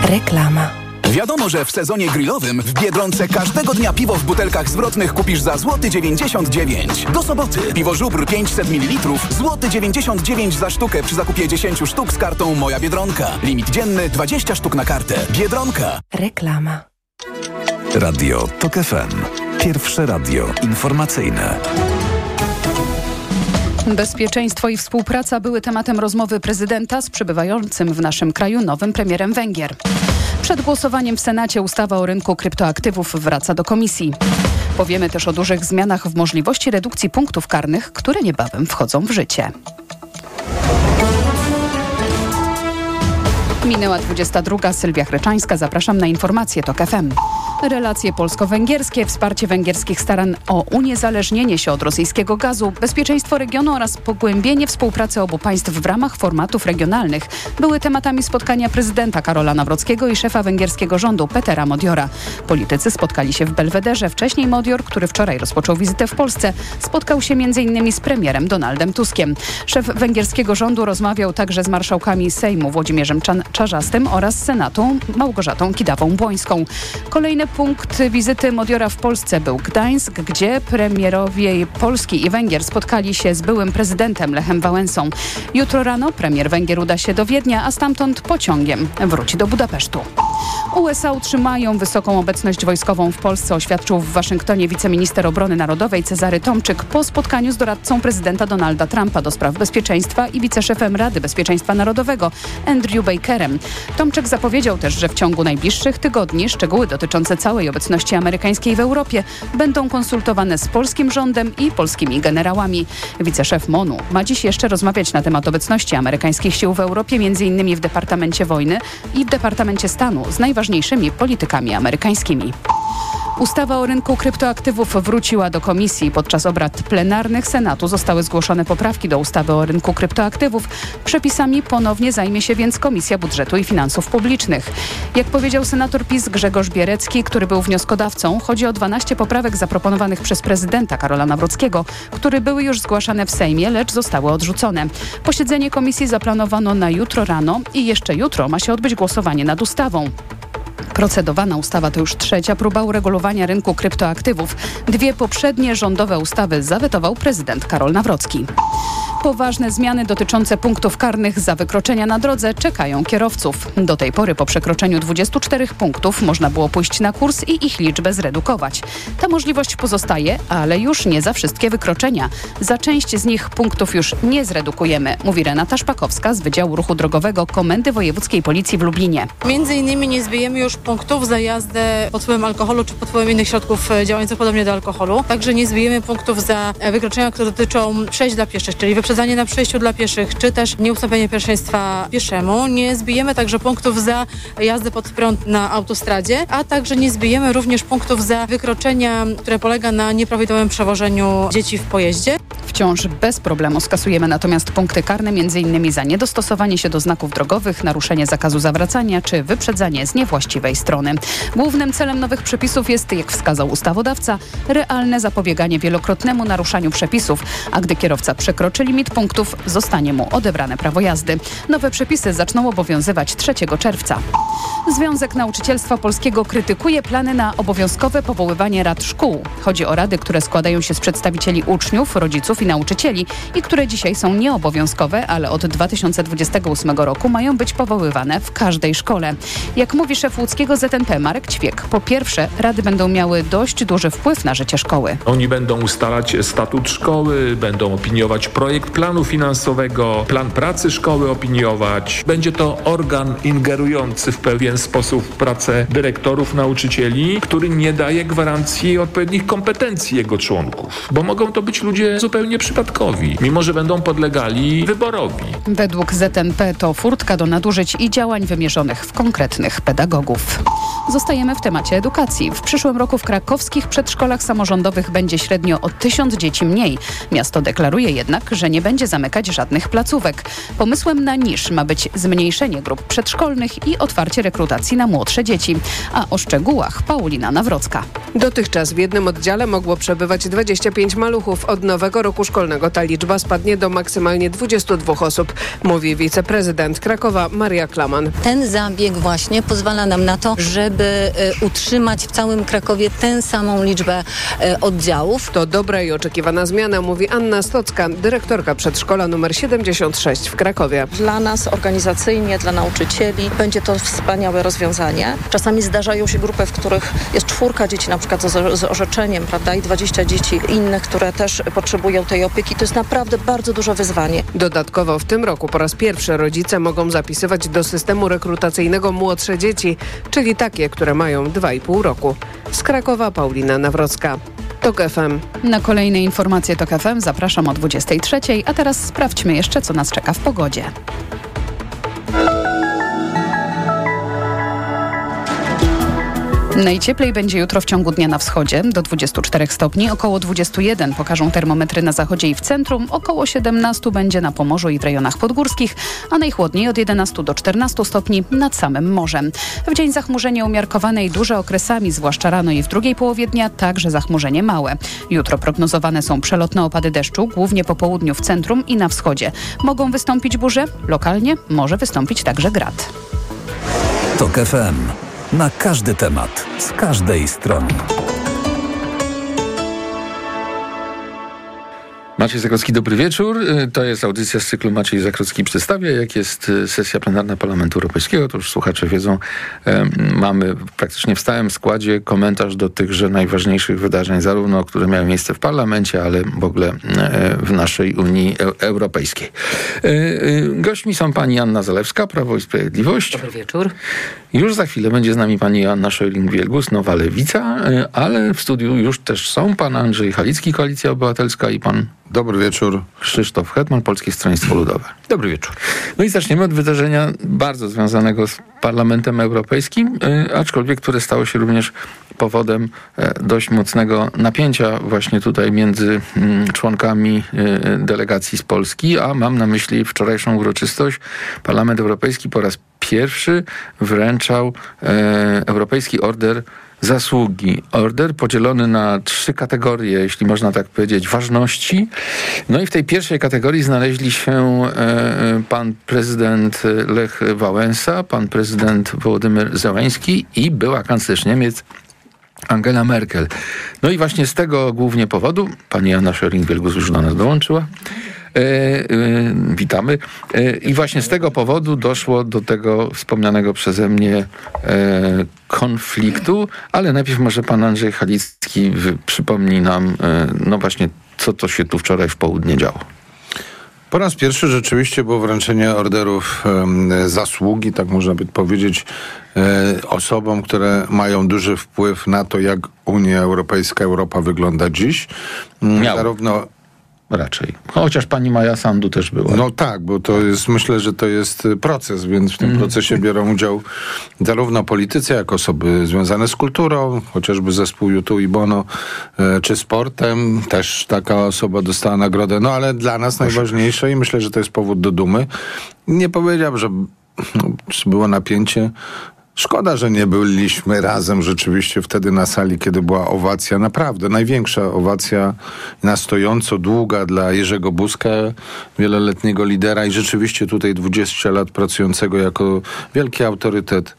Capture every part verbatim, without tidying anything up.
Reklama. Wiadomo, że w sezonie grillowym w Biedronce każdego dnia piwo w butelkach zwrotnych kupisz za złoty dziewięćdziesiąt dziewięć. Do soboty piwo Żubr pięćset mililitrów, złoty dziewięćdziesiąt dziewięć za sztukę przy zakupie dziesięć sztuk z kartą Moja Biedronka. Limit dzienny dwadzieścia sztuk na kartę. Biedronka. Reklama. Radio TOK F M. Pierwsze radio informacyjne. Bezpieczeństwo i współpraca były tematem rozmowy prezydenta z przybywającym w naszym kraju nowym premierem Węgier. Przed głosowaniem w Senacie ustawa o rynku kryptoaktywów wraca do komisji. Powiemy też o dużych zmianach w możliwości redukcji punktów karnych, które niebawem wchodzą w życie. Minęła dwudziesta druga. Sylwia Chryczańska. Zapraszam na informacje TOK F M. Relacje polsko-węgierskie, wsparcie węgierskich starań o uniezależnienie się od rosyjskiego gazu, bezpieczeństwo regionu oraz pogłębienie współpracy obu państw w ramach formatów regionalnych były tematami spotkania prezydenta Karola Nawrockiego i szefa węgierskiego rządu Petera Modiora. Politycy spotkali się w Belwederze. Wcześniej Modior, który wczoraj rozpoczął wizytę w Polsce, spotkał się między innymi z premierem Donaldem Tuskiem. Szef węgierskiego rządu rozmawiał także z marszałkami Sejmu Włodzimierzem Czarzastym oraz Senatu Małgorzatą Kidawą-Błońską. Kolejny punkt wizyty Modiora w Polsce był Gdańsk, gdzie premierowie Polski i Węgier spotkali się z byłym prezydentem Lechem Wałęsą. Jutro rano premier Węgier uda się do Wiednia, a stamtąd pociągiem wróci do Budapesztu. U S A utrzymają wysoką obecność wojskową w Polsce, oświadczył w Waszyngtonie wiceminister obrony narodowej Cezary Tomczyk po spotkaniu z doradcą prezydenta Donalda Trumpa do spraw bezpieczeństwa i wiceszefem Rady Bezpieczeństwa Narodowego Andrew Bakerem. Tomczyk zapowiedział też, że w ciągu najbliższych tygodni szczegóły dotyczące całej obecności amerykańskiej w Europie będą konsultowane z polskim rządem i polskimi generałami. Wiceszef MONU ma dziś jeszcze rozmawiać na temat obecności amerykańskich sił w Europie, między innymi w Departamencie Wojny i w Departamencie Stanu z najważniejszymi politykami amerykańskimi. Ustawa o rynku kryptoaktywów wróciła do komisji. Podczas obrad plenarnych Senatu zostały zgłoszone poprawki do ustawy o rynku kryptoaktywów. Przepisami ponownie zajmie się więc Komisja Budżetu i Finansów Publicznych. Jak powiedział senator PiS Grzegorz Bierecki, który był wnioskodawcą, chodzi o dwanaście poprawek zaproponowanych przez prezydenta Karola Nawrockiego, które były już zgłaszane w Sejmie, lecz zostały odrzucone. Posiedzenie komisji zaplanowano na jutro rano i jeszcze jutro ma się odbyć głosowanie nad ustawą. Procedowana ustawa to już trzecia próba uregulowania rynku kryptoaktywów. Dwie poprzednie rządowe ustawy zawetował prezydent Karol Nawrocki. Poważne zmiany dotyczące punktów karnych za wykroczenia na drodze czekają kierowców. Do tej pory po przekroczeniu dwudziestu czterech punktów można było pójść na kurs i ich liczbę zredukować. Ta możliwość pozostaje, ale już nie za wszystkie wykroczenia. Za część z nich punktów już nie zredukujemy, mówi Renata Szpakowska z Wydziału Ruchu Drogowego Komendy Wojewódzkiej Policji w Lublinie. Między innymi nie zbijemy już punktów za jazdę pod wpływem alkoholu czy pod wpływem innych środków działających podobnie do alkoholu. Także nie zbijemy punktów za wykroczenia, które dotyczą przejść dla pieszych, czyli wyprzedzanie na przejściu dla pieszych, czy też nieustąpienie pierwszeństwa pieszemu. Nie zbijemy także punktów za jazdę pod prąd na autostradzie, a także nie zbijemy również punktów za wykroczenia, które polega na nieprawidłowym przewożeniu dzieci w pojeździe. Wciąż bez problemu skasujemy natomiast punkty karne, między innymi za niedostosowanie się do znaków drogowych, naruszenie zakazu zawracania czy wyprzedzanie z niewłaściwej strony. Głównym celem nowych przepisów jest, jak wskazał ustawodawca, realne zapobieganie wielokrotnemu naruszaniu przepisów, a gdy kierowca przekroczy limit punktów, zostanie mu odebrane prawo jazdy. Nowe przepisy zaczną obowiązywać trzeciego czerwca. Związek Nauczycielstwa Polskiego krytykuje plany na obowiązkowe powoływanie rad szkół. Chodzi o rady, które składają się z przedstawicieli uczniów, rodziców i nauczycieli i które dzisiaj są nieobowiązkowe, ale od dwa tysiące dwudziestego ósmego roku mają być powoływane w każdej szkole. Jak mówi szef łódzkiego Z N P Marek Ćwiek, po pierwsze, rady będą miały dość duży wpływ na życie szkoły. Oni będą ustalać statut szkoły, będą opiniować projekt planu finansowego, plan pracy szkoły opiniować. Będzie to organ ingerujący w pewien sposób w pracę dyrektorów, nauczycieli, który nie daje gwarancji odpowiednich kompetencji jego członków, bo mogą to być ludzie zupełnie przypadkowi, mimo że będą podlegali wyborowi. Według Z N P to furtka do nadużyć i działań wymierzonych w konkretnych pedagogów. Zostajemy w temacie edukacji. W przyszłym roku w krakowskich przedszkolach samorządowych będzie średnio o tysiąc dzieci mniej. Miasto deklaruje jednak, że nie będzie zamykać żadnych placówek. Pomysłem na nisz ma być zmniejszenie grup przedszkolnych i otwarcie rekrutacji na młodsze dzieci. A o szczegółach Paulina Nawrocka. Dotychczas w jednym oddziale mogło przebywać dwadzieścia pięć maluchów. Od nowego roku roku szkolnego ta liczba spadnie do maksymalnie dwudziestu dwóch osób, mówi wiceprezydent Krakowa Maria Klaman. Ten zabieg właśnie pozwala nam na to, żeby utrzymać w całym Krakowie tę samą liczbę oddziałów. To dobra i oczekiwana zmiana, mówi Anna Stocka, dyrektorka przedszkola numer siedemdziesiąt sześć w Krakowie. Dla nas organizacyjnie, dla nauczycieli będzie to wspaniałe rozwiązanie. Czasami zdarzają się grupy, w których jest czwórka dzieci na przykład z, z orzeczeniem, prawda, i dwadzieścia dzieci innych, które też potrzebują tej opieki. To jest naprawdę bardzo duże wyzwanie. Dodatkowo w tym roku po raz pierwszy rodzice mogą zapisywać do systemu rekrutacyjnego młodsze dzieci, czyli takie, które mają dwa i pół roku. Z Krakowa Paulina Nawrocka. TOK F M. Na kolejne informacje TOK F M zapraszam o dwudziestej trzeciej, a teraz sprawdźmy jeszcze, co nas czeka w pogodzie. Najcieplej będzie jutro w ciągu dnia na wschodzie, do dwudziestu czterech stopni, około dwudziestu jeden pokażą termometry na zachodzie i w centrum, około siedemnastu będzie na Pomorzu i w rejonach podgórskich, a najchłodniej od jedenastu do czternastu stopni nad samym morzem. W dzień zachmurzenie umiarkowane i duże okresami, zwłaszcza rano i w drugiej połowie dnia, także zachmurzenie małe. Jutro prognozowane są przelotne opady deszczu, głównie po południu w centrum i na wschodzie. Mogą wystąpić burze, lokalnie może wystąpić także grad. TOK F M. Na każdy temat, z każdej strony. Maciej Zakrocki, dobry wieczór. To jest audycja z cyklu Maciej Zakrocki przedstawia. Jak jest sesja plenarna Parlamentu Europejskiego, to już słuchacze wiedzą, mamy praktycznie w stałym składzie komentarz do tychże najważniejszych wydarzeń, zarówno które miały miejsce w parlamencie, ale w ogóle w naszej Unii Europejskiej. Gośćmi są pani Anna Zalewska, Prawo i Sprawiedliwość. Dobry wieczór. Już za chwilę będzie z nami pani Joanna Scheuring-Wielgus, Nowa Lewica, ale w studiu już też są pan Andrzej Halicki, Koalicja Obywatelska, i pan Dobry wieczór. Krzysztof Hetman, Polskie Stronnictwo Ludowe. Dobry wieczór. No i zaczniemy od wydarzenia bardzo związanego z Parlamentem Europejskim, yy, aczkolwiek które stało się również powodem yy, dość mocnego napięcia właśnie tutaj między yy, członkami yy, delegacji z Polski, a mam na myśli wczorajszą uroczystość. Parlament Europejski po raz pierwszy wręczał yy, Europejski Order Zasługi. Order podzielony na trzy kategorie, jeśli można tak powiedzieć, ważności. No i w tej pierwszej kategorii znaleźli się e, pan prezydent Lech Wałęsa, pan prezydent Wołodymyr Zełenski i była kanclerz Niemiec Angela Merkel. No i właśnie z tego głównie powodu pani Joanna Scheuring-Wielgus już do nas dołączyła. E, e, witamy. E, I właśnie z tego powodu doszło do tego wspomnianego przeze mnie e, konfliktu, ale najpierw może pan Andrzej Halicki wy, przypomni nam, e, no właśnie, co to się tu wczoraj w południe działo. Po raz pierwszy rzeczywiście było wręczenie orderów e, zasługi, tak można by powiedzieć, e, osobom, które mają duży wpływ na to, jak Unia Europejska, Europa wygląda dziś. Miał. Zarówno Raczej. Chociaż pani Maja Sandu też była. No tak, bo to jest, myślę, że to jest proces, więc w tym mm. procesie biorą udział zarówno politycy, jak osoby związane z kulturą, chociażby zespół U two i Bono, e, czy sportem. Też taka osoba dostała nagrodę. No ale dla nas Proszę. najważniejsze i myślę, że to jest powód do dumy. Nie powiedziałbym, że no, było napięcie. Szkoda, że nie byliśmy razem rzeczywiście wtedy na sali, kiedy była owacja, naprawdę największa owacja na stojąco, długa dla Jerzego Buzka, wieloletniego lidera i rzeczywiście tutaj dwadzieścia lat pracującego jako wielki autorytet.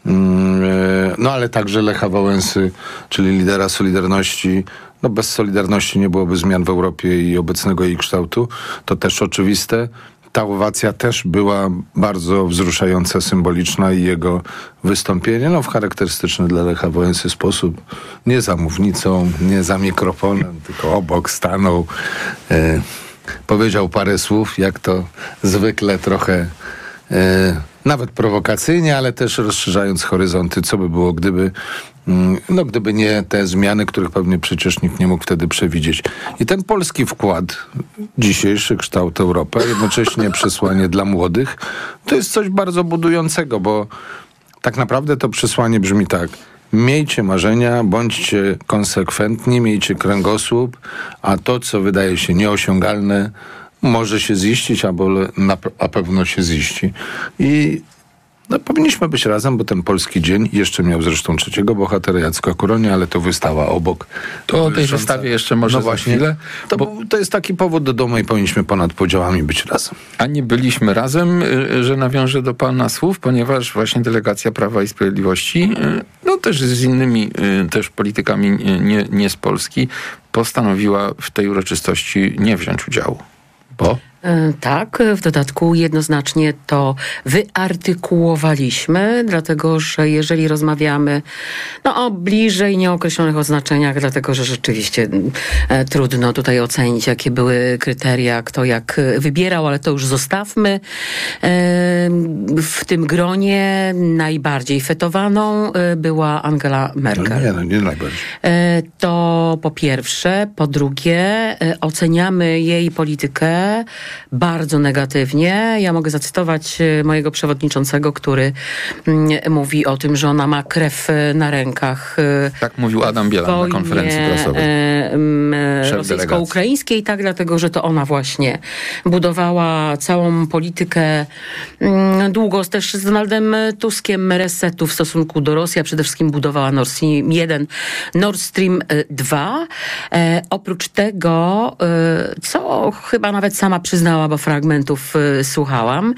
No ale także Lecha Wałęsy, czyli lidera Solidarności. No bez Solidarności nie byłoby zmian w Europie i obecnego jej kształtu. To też oczywiste. Ta owacja też była bardzo wzruszająca, symboliczna i jego wystąpienie, no w charakterystyczny dla Lecha Wałęsy sposób, nie za mównicą, nie za mikrofonem, tylko obok stanął, e, powiedział parę słów, jak to zwykle trochę e, nawet prowokacyjnie, ale też rozszerzając horyzonty, co by było, gdyby no gdyby nie te zmiany, których pewnie przecież nikt nie mógł wtedy przewidzieć. I ten polski wkład, dzisiejszy kształt Europy, a jednocześnie przesłanie dla młodych, to jest coś bardzo budującego, bo tak naprawdę to przesłanie brzmi tak: miejcie marzenia, bądźcie konsekwentni, miejcie kręgosłup, a to, co wydaje się nieosiągalne, może się ziścić, albo na, a pewno się ziści. I No, powinniśmy być razem, bo ten polski dzień jeszcze miał zresztą trzeciego bohatera, Jacka Kuronia, ale to wystawa obok. To o tej wystawie jeszcze może no za właśnie, chwilę. To, bo... to jest taki powód do domu i powinniśmy ponad podziałami być razem. A nie byliśmy razem, że nawiążę do pana słów, ponieważ właśnie delegacja Prawa i Sprawiedliwości, no też z innymi też politykami nie, nie z Polski, postanowiła w tej uroczystości nie wziąć udziału. Bo? Tak, w dodatku jednoznacznie to wyartykułowaliśmy, dlatego że jeżeli rozmawiamy no, o bliżej nieokreślonych oznaczeniach, dlatego że rzeczywiście e, trudno tutaj ocenić, jakie były kryteria, kto jak wybierał, ale to już zostawmy. E, w tym gronie najbardziej fetowaną e, była Angela Merkel. Nie, no nie najbardziej. E, to po pierwsze. Po drugie, e, oceniamy jej politykę bardzo negatywnie. Ja mogę zacytować mojego przewodniczącego, który mm, mówi o tym, że ona ma krew na rękach. Tak mówił Adam Bielan na konferencji prasowej. E, rosyjsko-ukraińskiej, tak, dlatego, że to ona właśnie budowała całą politykę mm, długo też z Donaldem Tuskiem resetu w stosunku do Rosji, a przede wszystkim budowała Nord Stream jeden, Nord Stream dwa. E, oprócz tego, e, co chyba nawet sama przyznała, bo fragmentów y, słuchałam,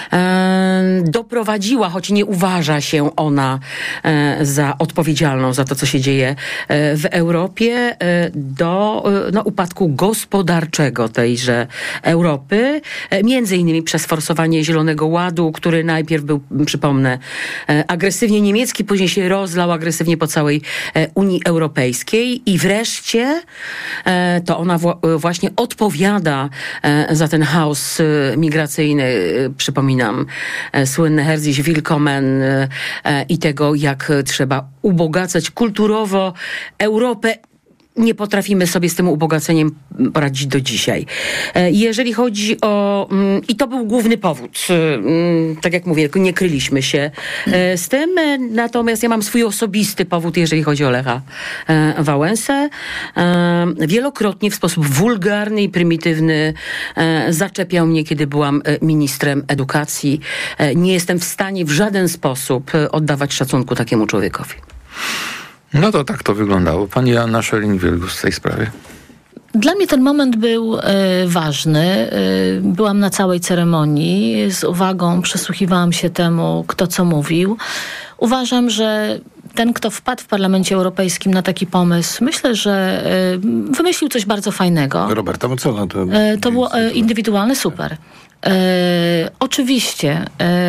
e, doprowadziła, choć nie uważa się ona e, za odpowiedzialną za to, co się dzieje e, w Europie, e, do e, no, upadku gospodarczego tejże Europy, e, między innymi przez forsowanie Zielonego Ładu, który najpierw był, przypomnę, e, agresywnie niemiecki, później się rozlał agresywnie po całej e, Unii Europejskiej i wreszcie e, to ona w, właśnie odpowiada e, za ten chaos migracyjny, przypominam, słynny Herzlich Willkommen i tego, jak trzeba ubogacać kulturowo Europę. Nie potrafimy sobie z tym ubogaceniem poradzić do dzisiaj. Jeżeli chodzi o... I to był główny powód. Tak jak mówię, nie kryliśmy się z tym. Natomiast ja mam swój osobisty powód, jeżeli chodzi o Lecha Wałęsę. Wielokrotnie w sposób wulgarny i prymitywny zaczepiał mnie, kiedy byłam ministrem edukacji. Nie jestem w stanie w żaden sposób oddawać szacunku takiemu człowiekowi. No to tak to wyglądało. Pani Joanna Scheuring-Wielgus w tej sprawie. Dla mnie ten moment był y, ważny. Y, byłam na całej ceremonii. Z uwagą przysłuchiwałam się temu, kto co mówił. Uważam, że ten, kto wpadł w Parlamencie Europejskim na taki pomysł, myślę, że y, wymyślił coś bardzo fajnego. Roberta Metzola. To, y, to było y, indywidualne, super. Y, oczywiście...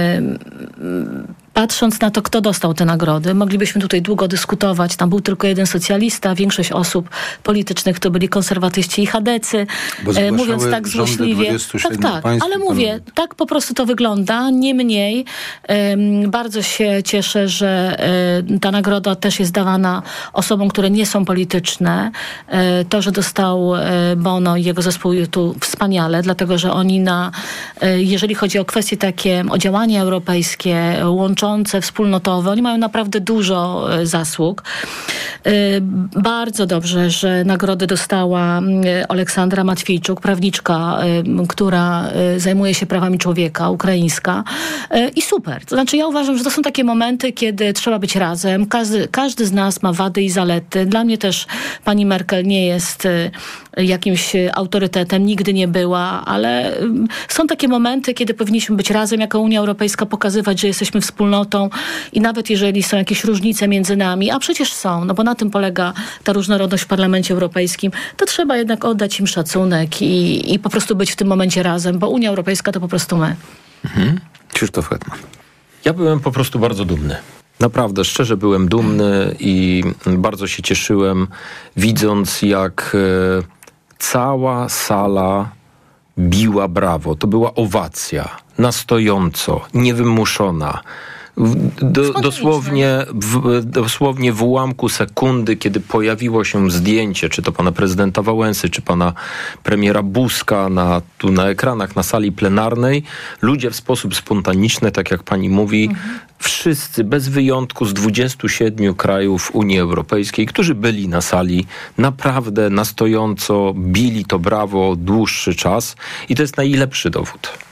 Y, Patrząc na to, kto dostał te nagrody, moglibyśmy tutaj długo dyskutować. Tam był tylko jeden socjalista, większość osób politycznych to byli konserwatyści i chadecy. E, mówiąc tak złośliwie. Tak, tak, ale mówię, tak po prostu to wygląda. Niemniej e, bardzo się cieszę, że e, ta nagroda też jest dawana osobom, które nie są polityczne. E, to, że dostał e, Bono i jego zespół tu wspaniale, dlatego, że oni na, e, jeżeli chodzi o kwestie takie, o działania europejskie, łączące, wspólnotowe. Oni mają naprawdę dużo y, zasług. Y, bardzo dobrze, że nagrodę dostała y, Aleksandra Matwijczuk, prawniczka, y, która y, zajmuje się prawami człowieka, ukraińska. Y, I super. To znaczy ja uważam, że to są takie momenty, kiedy trzeba być razem. Każdy, każdy z nas ma wady i zalety. Dla mnie też pani Merkel nie jest y, jakimś autorytetem, nigdy nie była, ale y, są takie momenty, kiedy powinniśmy być razem jako Unia Europejska, pokazywać, że jesteśmy wspólnotą i nawet jeżeli są jakieś różnice między nami, a przecież są, no bo na tym polega ta różnorodność w Parlamencie Europejskim, to trzeba jednak oddać im szacunek i, i po prostu być w tym momencie razem, bo Unia Europejska to po prostu my. Mhm. Krzysztof Hetman. Ja byłem po prostu bardzo dumny. Naprawdę, szczerze byłem dumny i bardzo się cieszyłem, widząc jak e, cała sala biła brawo. To była owacja, na stojąco, niewymuszona. Do, dosłownie, w, dosłownie w ułamku sekundy, kiedy pojawiło się zdjęcie, czy to pana prezydenta Wałęsy, czy pana premiera Buzka na, tu na ekranach, na sali plenarnej, ludzie w sposób spontaniczny, tak jak pani mówi, mhm. wszyscy bez wyjątku z dwudziestu siedmiu krajów Unii Europejskiej, którzy byli na sali, naprawdę na stojąco bili to brawo dłuższy czas i to jest najlepszy dowód.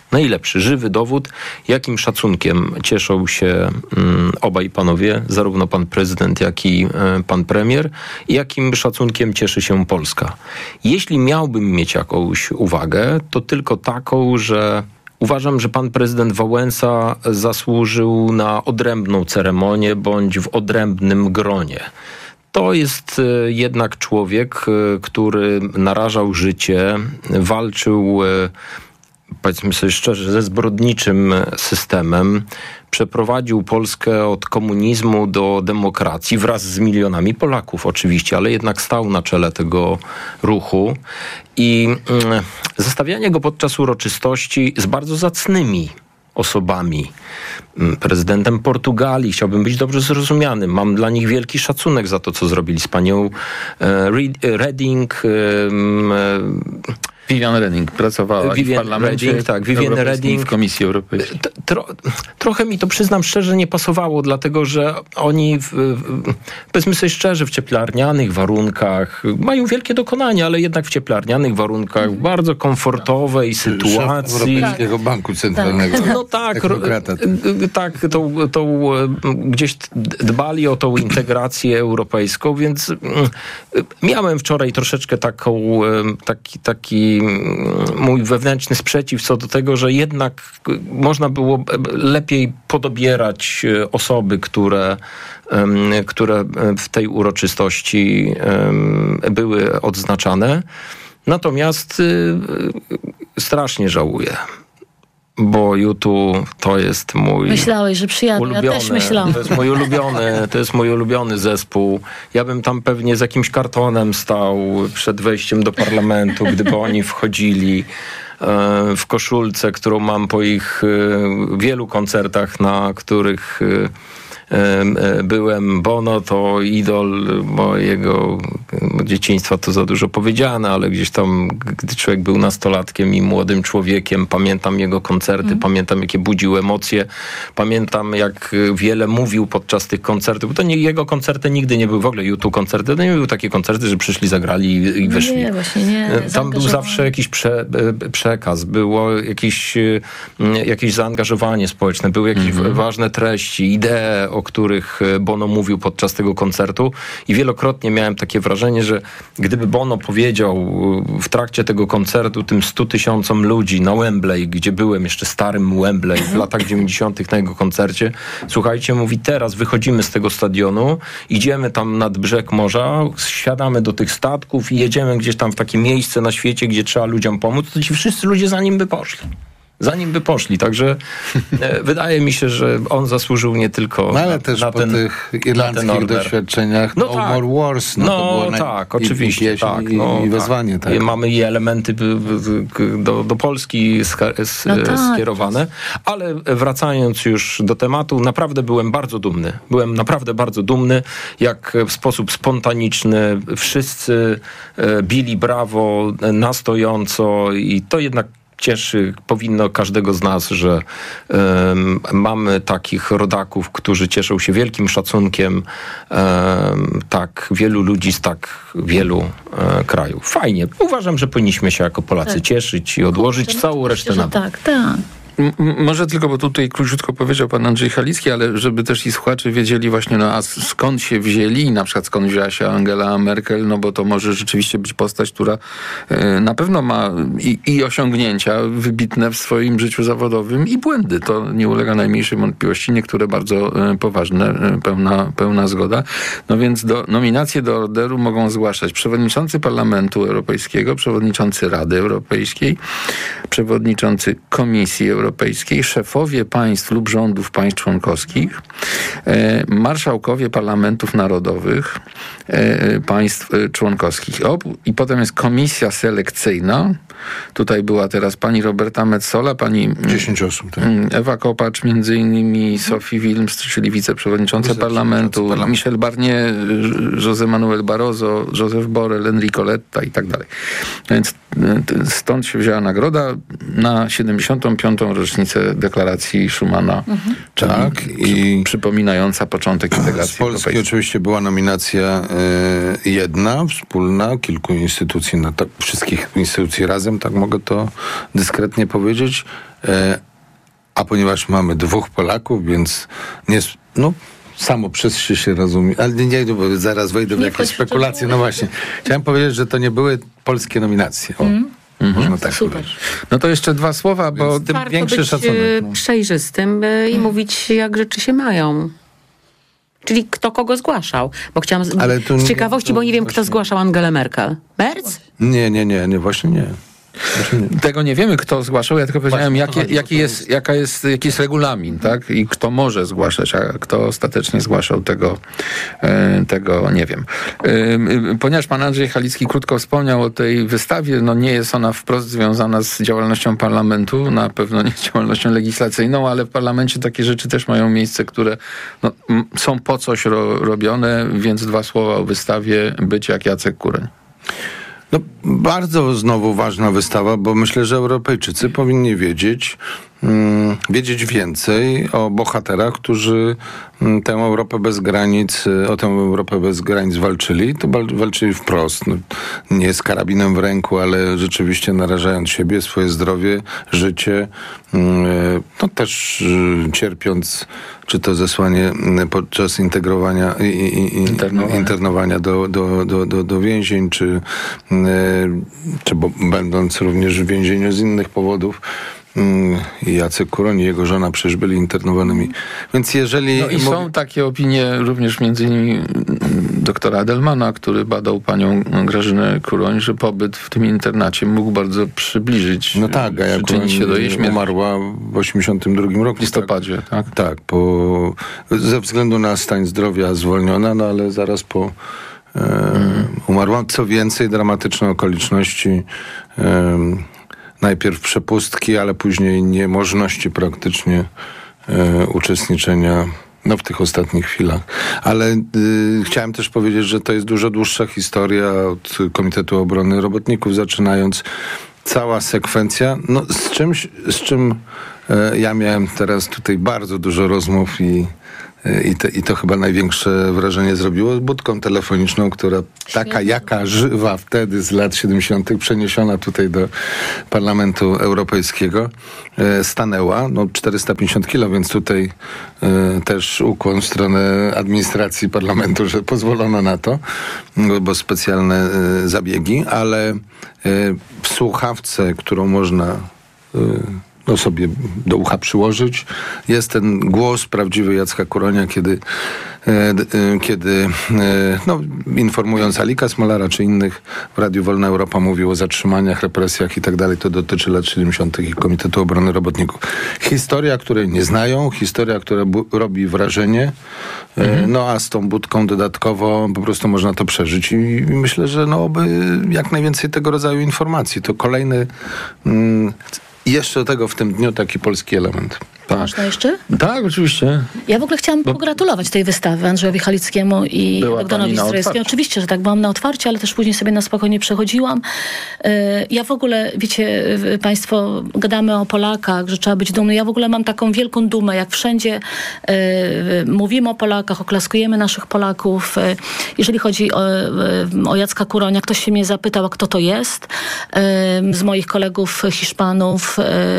Najlepszy, żywy dowód, jakim szacunkiem cieszą się um, obaj panowie, zarówno pan prezydent, jak i um, pan premier, i jakim szacunkiem cieszy się Polska. Jeśli miałbym mieć jakąś uwagę, to tylko taką, że uważam, że pan prezydent Wałęsa zasłużył na odrębną ceremonię bądź w odrębnym gronie. To jest jednak człowiek, który narażał życie, walczył, powiedzmy sobie szczerze, ze zbrodniczym systemem, przeprowadził Polskę od komunizmu do demokracji wraz z milionami Polaków oczywiście, ale jednak stał na czele tego ruchu i zestawianie go podczas uroczystości z bardzo zacnymi osobami, prezydentem Portugalii, chciałbym być dobrze zrozumiany, mam dla nich wielki szacunek za to, co zrobili z panią Reding, Vivian Reding pracowała Vivian w parlamencie Reding, tak, Vivian Reding w Komisji Europejskiej. Tro, trochę mi to, przyznam szczerze, nie pasowało, dlatego że oni, w, w, powiedzmy sobie szczerze, w cieplarnianych warunkach mają wielkie dokonania, ale jednak w cieplarnianych warunkach, w bardzo komfortowej sytuacji. Szef Europejskiego Banku Centralnego. No tak, tak to, to gdzieś dbali o tą integrację europejską, więc miałem wczoraj troszeczkę taką, taki, taki mój wewnętrzny sprzeciw co do tego, że jednak można było lepiej podobierać osoby, które, które w tej uroczystości były odznaczane. Natomiast strasznie żałuję, bo U dwa to jest mój Myślałeś, że przyjadę, ulubiony, ja też myślałam. To jest mój ulubiony, to jest mój ulubiony zespół. Ja bym tam pewnie z jakimś kartonem stał przed wejściem do parlamentu, gdyby oni wchodzili w koszulce, którą mam po ich wielu koncertach, na których byłem. Bono to idol mojego dzieciństwa, to za dużo powiedziane, ale gdzieś tam, gdy człowiek był nastolatkiem i młodym człowiekiem, pamiętam jego koncerty, mm. pamiętam, jakie budził emocje, pamiętam, jak wiele mówił podczas tych koncertów, bo to nie, jego koncerty nigdy nie były, w ogóle U dwa koncerty, to nie były takie koncerty, że przyszli, zagrali i, i wyszli. Nie, właśnie nie. Tam był zawsze jakiś prze, przekaz, było jakieś, jakieś zaangażowanie społeczne, były jakieś mm-hmm. ważne treści, idee, o których Bono mówił podczas tego koncertu i wielokrotnie miałem takie wrażenie, że gdyby Bono powiedział w trakcie tego koncertu tym stu tysiącom ludzi na Wembley, gdzie byłem jeszcze starym Wembley w latach dziewięćdziesiątych na jego koncercie, słuchajcie, mówi, teraz wychodzimy z tego stadionu, idziemy tam nad brzeg morza, siadamy do tych statków i jedziemy gdzieś tam w takie miejsce na świecie, gdzie trzeba ludziom pomóc, to ci wszyscy ludzie za nim by poszli. Zanim by poszli, także e, wydaje mi się, że on zasłużył nie tylko no, ale na, też na po ten, tych irlandzkich doświadczeniach no, no tak. More Wars, no, no to było tak, naj... oczywiście, i, tak, i, no, i wezwanie. Tak. Tak. Mamy i elementy do, do Polski ska- s- no tak. skierowane, ale wracając już do tematu, naprawdę byłem bardzo dumny. Byłem naprawdę bardzo dumny, jak w sposób spontaniczny wszyscy bili brawo na stojąco i to jednak cieszy, powinno każdego z nas, że um, mamy takich rodaków, którzy cieszą się wielkim szacunkiem um, tak wielu ludzi z tak wielu um, krajów. Fajnie. Uważam, że powinniśmy się jako Polacy tak. cieszyć i odłożyć Kurczę, całą no, resztę na bok. Tak, tak. M- może tylko, bo tutaj króciutko powiedział pan Andrzej Halicki, ale żeby też i słuchacze wiedzieli właśnie, no a skąd się wzięli i na przykład skąd wzięła się Angela Merkel, no bo to może rzeczywiście być postać, która e, na pewno ma i, i osiągnięcia wybitne w swoim życiu zawodowym i błędy. To nie ulega najmniejszej wątpliwości. Niektóre bardzo e, poważne, e, pełna, pełna zgoda. No więc do, nominacje do orderu mogą zgłaszać przewodniczący Parlamentu Europejskiego, przewodniczący Rady Europejskiej, przewodniczący Komisji Europejskiej, Europejskiej, szefowie państw lub rządów państw członkowskich, e, marszałkowie parlamentów narodowych e, państw e, członkowskich. O, i potem jest komisja selekcyjna. Tutaj była teraz pani Roberta Metsola, pani dziesięć osób, tak. Ewa Kopacz, między innymi Sophie Wilms, czyli wiceprzewodnicząca parlamentu, parlament. Michel Barnier, José Manuel Barroso, Joseph Borrell, Enrico Letta i tak dalej. Więc stąd się wzięła nagroda na siedemdziesiątą piątą rocznicę deklaracji Schumana. Mhm. Tak. I przypominam przypominająca początek integracji Z Polski europejskiej. oczywiście była nominacja y, jedna, wspólna, kilku instytucji, na to, wszystkich instytucji razem, tak mogę to dyskretnie powiedzieć. Y, a ponieważ mamy dwóch Polaków, więc nie, no, samo przez się się rozumie. Ale nie, nie, bo zaraz wejdę w jakieś spekulacje. No właśnie. Chciałem powiedzieć, że to nie były polskie nominacje. O. Mm. Mhm. Można tak Super. powiedzieć. No to jeszcze dwa słowa, bo Więc tym Warto większy być szacunek. e, przejrzystym e, i mm. mówić, jak rzeczy się mają. Czyli kto kogo zgłaszał. Bo chciałam z, Ale tu z nie- ciekawości, to bo nie wiem, właśnie- kto zgłaszał Angelę Merkel. Merz? Nie, nie, nie, nie, właśnie nie. Właśnie nie. Tego nie wiemy, kto zgłaszał, ja tylko powiedziałem, Właśnie, jakie, to chodzi, jaki, to jest, jaka jest, jaki jest regulamin, tak? I kto może zgłaszać, a kto ostatecznie zgłaszał, tego, e, tego nie wiem. E, e, ponieważ pan Andrzej Halicki krótko wspomniał o tej wystawie, no nie jest ona wprost związana z działalnością parlamentu, na pewno nie z działalnością legislacyjną, ale w parlamencie takie rzeczy też mają miejsce, które no, m, są po coś ro, robione, więc dwa słowa o wystawie Być jak Jacek Kuroń. No, bardzo znowu ważna wystawa, bo myślę, że Europejczycy powinni wiedzieć, mm, wiedzieć więcej o bohaterach, którzy mm, tę Europę bez granic, o tę Europę bez granic walczyli. To wal, walczyli wprost. No, nie z karabinem w ręku, ale rzeczywiście narażając siebie, swoje zdrowie, życie, mm, no też y, cierpiąc, czy to zesłanie mm, podczas integrowania i, i, i Internowania. internowania do, do, do, do, do więzień, czy, czy bo, będąc również w więzieniu z innych powodów. I Jacek Kuroń i jego żona przecież byli internowanymi. Więc jeżeli... No i są takie opinie również między innymi doktora Edelmana, który badał panią Grażynę Kuroń, że pobyt w tym internacie mógł bardzo przybliżyć. No tak, a jak przyczynić się do jej śmierci. umarła w osiemdziesiątym drugim roku. W listopadzie, tak? Tak, tak po, ze względu na stan zdrowia zwolniona, no ale zaraz po e, mm. umarła. Co więcej, dramatyczne okoliczności. E, najpierw przepustki, ale później niemożności praktycznie e, uczestniczenia no, w tych ostatnich chwilach. Ale y, chciałem też powiedzieć, że to jest dużo dłuższa historia od Komitetu Obrony Robotników, zaczynając cała sekwencja, no z czymś, z czym e, ja miałem teraz tutaj bardzo dużo rozmów i I, te, I to chyba największe wrażenie zrobiło z budką telefoniczną, która taka jaka żywa wtedy z lat siedemdziesiątych przeniesiona tutaj do Parlamentu Europejskiego e, stanęła. No czterysta pięćdziesiąt kilo, więc tutaj e, też ukłon w stronę administracji parlamentu, że pozwolono na to, bo, bo specjalne e, zabiegi, ale e, w słuchawce, którą można e, no sobie do ucha przyłożyć, jest ten głos prawdziwy Jacka Kuronia, kiedy, e, e, kiedy e, no, informując Alika Smolara czy innych w Radiu Wolna Europa mówił o zatrzymaniach, represjach i tak dalej. To dotyczy lat siedemdziesiątych i Komitetu Obrony Robotników. Historia, której nie znają, historia, która bu- robi wrażenie, e, mhm. no a z tą budką dodatkowo po prostu można to przeżyć i, i myślę, że no oby jak najwięcej tego rodzaju informacji. To kolejny mm, i jeszcze do tego w tym dniu taki polski element. Tak. Można jeszcze? Tak, oczywiście. Ja w ogóle chciałam Bo... pogratulować tej wystawy Andrzejowi Halickiemu i Była Bogdanowi Zdrojewskiemu. Oczywiście, że tak, byłam na otwarciu, ale też później sobie na spokojnie przechodziłam. Ja w ogóle, wiecie, państwo, gadamy o Polakach, że trzeba być dumny. Ja w ogóle mam taką wielką dumę, jak wszędzie mówimy o Polakach, oklaskujemy naszych Polaków. Jeżeli chodzi o, o Jacka Kuronia, ktoś się mnie zapytał, a kto to jest? Z moich kolegów Hiszpanów.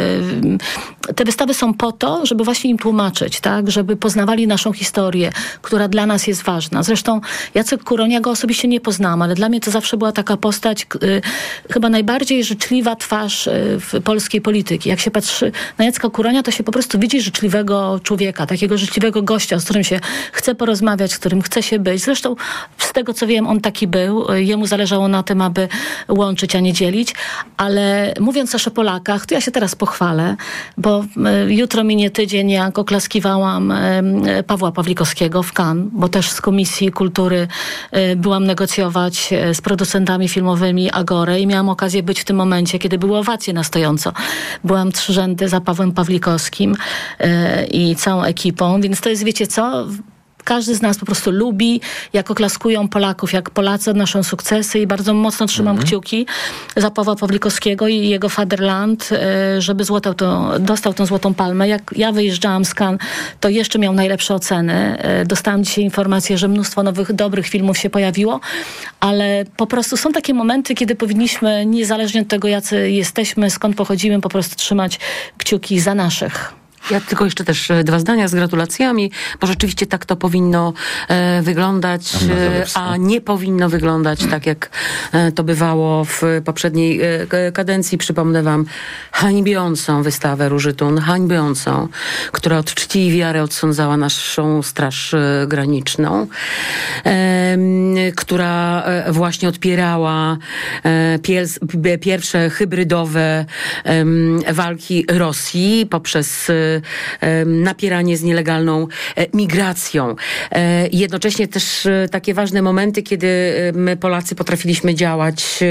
Te wystawy są po to, żeby właśnie im tłumaczyć, tak, żeby poznawali naszą historię, która dla nas jest ważna. Zresztą Jacek Kuroń, ja go osobiście nie poznałam, ale dla mnie to zawsze była taka postać, y, chyba najbardziej życzliwa twarz y, w polskiej polityki. Jak się patrzy na Jacka Kuronia, to się po prostu widzi życzliwego człowieka, takiego życzliwego gościa, z którym się chce porozmawiać, z którym chce się być. Zresztą z tego, co wiem, on taki był. Jemu zależało na tym, aby łączyć, a nie dzielić. Ale mówiąc też o Polakach, to ja się teraz pochwalę, bo y, jutro minie tydzień, jak oklaskiwałam Pawła Pawlikowskiego w Cannes, bo też z Komisji Kultury byłam negocjować z producentami filmowymi Agorę i miałam okazję być w tym momencie, kiedy były owacje na stojąco. Byłam trzy rzędy za Pawłem Pawlikowskim i całą ekipą, więc to jest, wiecie co, każdy z nas po prostu lubi, jak oklaskują Polaków, jak Polacy odnoszą sukcesy i bardzo mocno trzymam mm. kciuki za Pawła Pawlikowskiego i jego Fatherland, żeby złotał to, dostał tą Złotą Palmę. Jak ja wyjeżdżałam z Cannes, to jeszcze miał najlepsze oceny. Dostałam dzisiaj informację, że mnóstwo nowych, dobrych filmów się pojawiło, ale po prostu są takie momenty, kiedy powinniśmy, niezależnie od tego, jacy jesteśmy, skąd pochodzimy, po prostu trzymać kciuki za naszych. Ja tylko jeszcze też dwa zdania z gratulacjami, bo rzeczywiście tak to powinno e, wyglądać, e, a nie powinno wyglądać tak, jak e, to bywało w poprzedniej e, kadencji. Przypomnę wam hańbiącą wystawę Róży Thun, hańbiącą, która od czci i wiary odsądzała naszą Straż e, Graniczną, e, która e, właśnie odpierała e, piers, pierwsze hybrydowe e, walki Rosji poprzez e, napieranie z nielegalną migracją. Jednocześnie też takie ważne momenty, kiedy my Polacy potrafiliśmy działać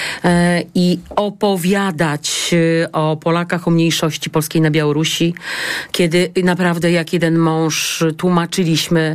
i opowiadać o Polakach, o mniejszości polskiej na Białorusi, kiedy naprawdę jak jeden mąż tłumaczyliśmy,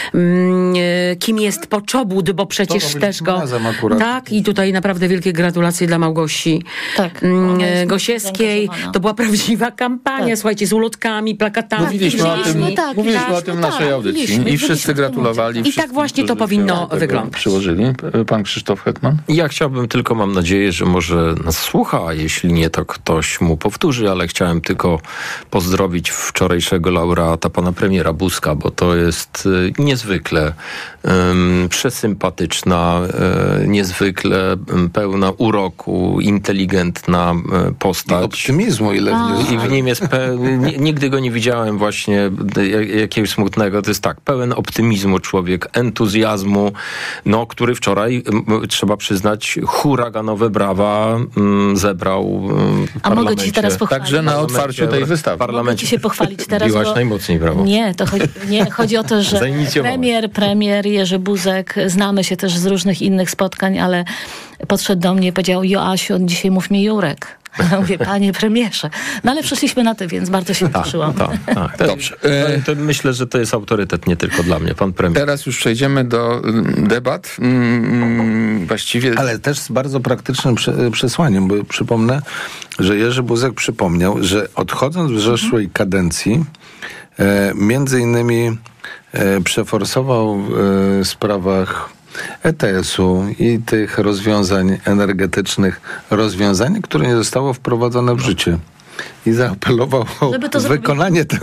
kim jest Poczobut, bo przecież też go... Tak, i tutaj naprawdę wielkie gratulacje dla Małgosi tak, Gosiewskiej. To była prawdziwa kampania, tak. Słuchajcie, z ulotkami, plakatami. Mówiliśmy o tym, tak, mówiliśmy tak, o tym w tak, naszej audycji byliśmy, i wszyscy byliśmy gratulowali. I wszyscy, tak właśnie to powinno wyglądać. Przyłożyli. Pan Krzysztof Hetman? Ja chciałbym tylko, mam nadzieję, że może nas słucha, a jeśli nie, to ktoś mu powtórzy, ale chciałem tylko pozdrowić wczorajszego laureata, pana premiera Buzka, bo to jest niezwykle um, przesympatyczna, um, niezwykle um, pełna uroku, inteligentna um, postać. I optymizmu, ile w I w nim jest pe- nigdy go nie widziałem właśnie jakiegoś smutnego. To jest tak, pełen optymizmu człowiek, entuzjazmu, no, który wczoraj, m, trzeba przyznać, huraganowe brawa m, zebrał m, w A mogę ci teraz pochwalić? Także na otwarciu tej wystawy. Mogę ci się pochwalić teraz, biłaś bo... najmocniej brawo. Nie, to chodzi, nie, chodzi o to, że premier, premier Jerzy Buzek, znamy się też z różnych innych spotkań, ale podszedł do mnie i powiedział: Joasiu, od dzisiaj mów mi Jurek. Ja mówię, panie premierze. No ale przeszliśmy na ty, więc bardzo się cieszyłam. Tak, tak, tak. Dobrze. To, to myślę, że to jest autorytet nie tylko dla mnie, pan premier. Teraz już przejdziemy do debat. Mm, właściwie... Ale też z bardzo praktycznym przesłaniem, bo przypomnę, że Jerzy Buzek przypomniał, że odchodząc w zeszłej kadencji, e, między innymi e, przeforsował w e, sprawach E T S-u i tych rozwiązań energetycznych, rozwiązań, które nie zostało wprowadzone w życie. I zaapelował o wykonanie tego